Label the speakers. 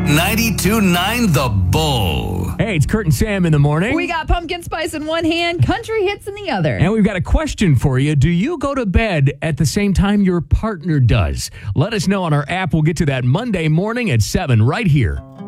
Speaker 1: 92.9 The Bull.
Speaker 2: Hey, it's Kurt and Sam in the morning.
Speaker 3: We got pumpkin spice in one hand, country hits in the other.
Speaker 2: And we've got a question for you. Do you go to bed at the same time your partner does? Let us know on our app. We'll get to that Monday morning at 7 right here.